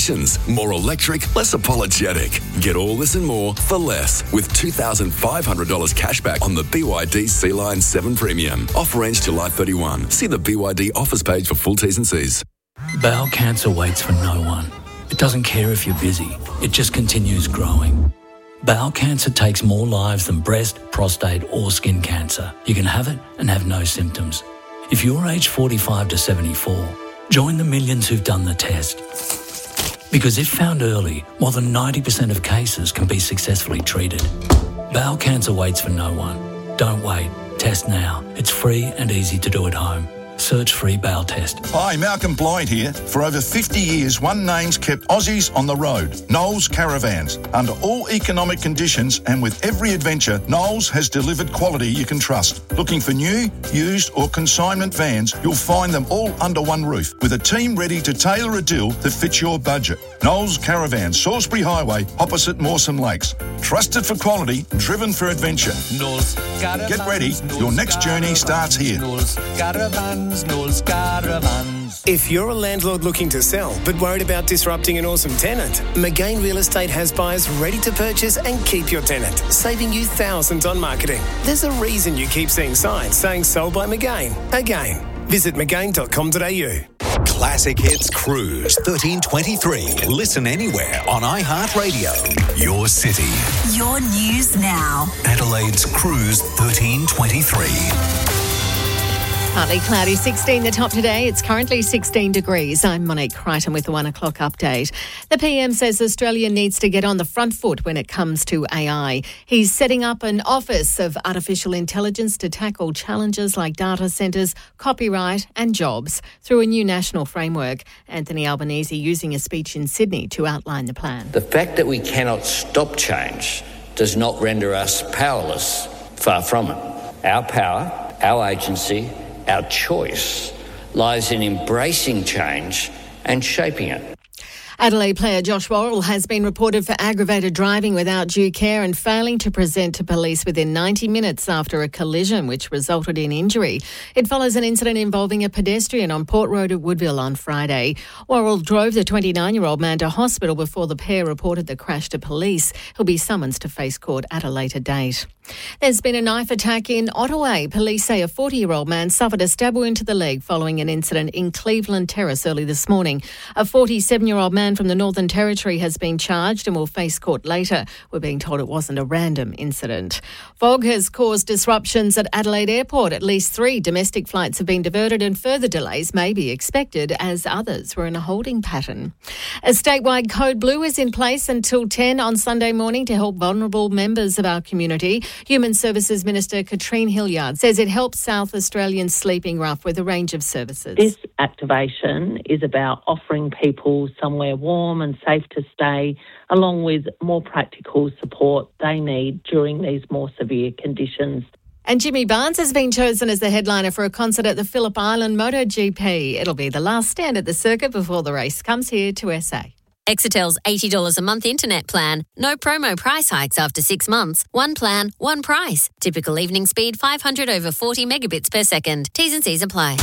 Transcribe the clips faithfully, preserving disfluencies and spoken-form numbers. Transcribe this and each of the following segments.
More electric, less apologetic. Get all this and more for less with two thousand five hundred dollars cash back on the B Y D Sea-Line seven Premium. Offer ends July thirty-first. See the B Y D offers page for full T's and C's. Bowel cancer waits for no one. It doesn't care if you're busy. It just continues growing. Bowel cancer takes more lives than breast, prostate or skin cancer. You can have it and have no symptoms. If you're aged forty-five to seventy-four, join the millions who've done the test. Because if found early, more than ninety percent of cases can be successfully treated. Bowel cancer waits for no one. Don't wait. Test now. It's free and easy to do at home. Search free bowel test. Hi, Malcolm Blyde here. For over fifty years, one name's kept Aussies on the road. Knowles Caravans. Under all economic conditions and with every adventure, Knowles has delivered quality you can trust. Looking for new, used or consignment vans, you'll find them all under one roof with a team ready to tailor a deal that fits your budget. Knowles Caravans, Salisbury Highway, opposite Mawson Lakes. Trusted for quality, driven for adventure. Knowles Caravans. Get ready. Your next journey starts here. Knowles Caravans. Knowles Caravans. If you're a landlord looking to sell but worried about disrupting an awesome tenant, McGain Real Estate has buyers ready to purchase and keep your tenant, saving you thousands on marketing. There's a reason you keep seeing signs saying sold by McGain. Again, visit mcgain dot com dot a u. Classic Hits Cruise thirteen twenty-three. Listen anywhere on iHeartRadio. Your city. Your news now. Adelaide's Cruise thirteen twenty-three. Partly cloudy, sixteen the top today. It's currently sixteen degrees. I'm Monique Crichton with the one o'clock update. The P M says Australia needs to get on the front foot when it comes to A I. He's setting up an Office of Artificial Intelligence to tackle challenges like data centres, copyright and jobs through a new national framework. Anthony Albanese using a speech in Sydney to outline the plan. The fact that we cannot stop change does not render us powerless. Far from it. Our power, our agency, our choice lies in embracing change and shaping it. Adelaide player Josh Worrell has been reported for aggravated driving without due care and failing to present to police within ninety minutes after a collision which resulted in injury. It follows an incident involving a pedestrian on Port Road at Woodville on Friday. Worrell drove the twenty-nine-year-old man to hospital before the pair reported the crash to police. He'll be summoned to face court at a later date. There's been a knife attack in Ottawa. Police say a forty-year-old man suffered a stab wound to the leg following an incident in Cleveland Terrace early this morning. A forty-seven-year-old man from the Northern Territory has been charged and will face court later. We're being told it wasn't a random incident. Fog has caused disruptions at Adelaide Airport. At least three domestic flights have been diverted and further delays may be expected as others were in a holding pattern. A statewide code blue is in place until ten on Sunday morning to help vulnerable members of our community. Human Services Minister Katrine Hilliard says it helps South Australians sleeping rough with a range of services. This activation is about offering people somewhere warm and safe to stay, along with more practical support they need during these more severe conditions. And Jimmy Barnes has been chosen as the headliner for a concert at the Phillip Island MotoGP. It'll be the last stand at the circuit before the race comes here to S A. Exetel's eighty dollars a month internet plan. No promo price hikes after six months. One plan, one price. Typical evening speed five hundred over forty megabits per second. T's and C's apply.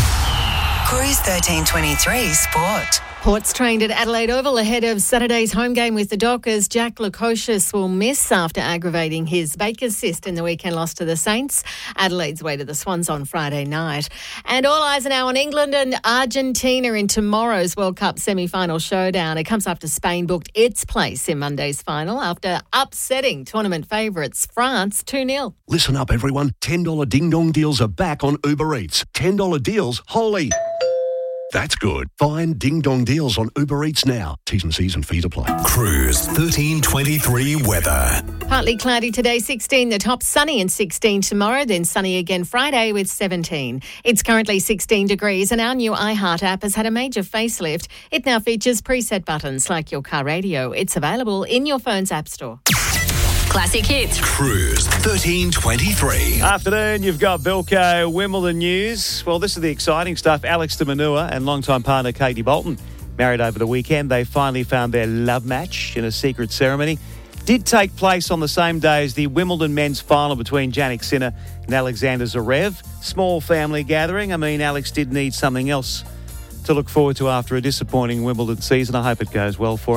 Cruise thirteen twenty-three Sport. Port's trained at Adelaide Oval ahead of Saturday's home game with the Dockers. Jack Lukosius will miss after aggravating his Baker's cyst in the weekend loss to the Saints. Adelaide's way to the Swans on Friday night. And all eyes are now on England and Argentina in tomorrow's World Cup semi-final showdown. It comes after Spain booked its place in Monday's final after upsetting tournament favourites France two nil. Listen up, everyone. ten dollars ding-dong deals are back on Uber Eats. ten dollars deals, holy... That's good. Find Ding Dong deals on Uber Eats now. T's and C's and fees apply. Cruise thirteen twenty-three weather. Partly cloudy today, sixteen. The top sunny and sixteen tomorrow, then sunny again Friday with seventeen. It's currently sixteen degrees and our new iHeart app has had a major facelift. It now features preset buttons like your car radio. It's available in your phone's app store. Classic Hits. Cruise thirteen twenty-three. Afternoon, you've got Bilko Wimbledon news. Well, this is the exciting stuff. Alex de Minaur and longtime partner Katie Bolton married over the weekend. They finally found their love match in a secret ceremony. Did take place on the same day as the Wimbledon men's final between Jannik Sinner and Alexander Zverev. Small family gathering. I mean, Alex did need something else to look forward to after a disappointing Wimbledon season. I hope it goes well for him.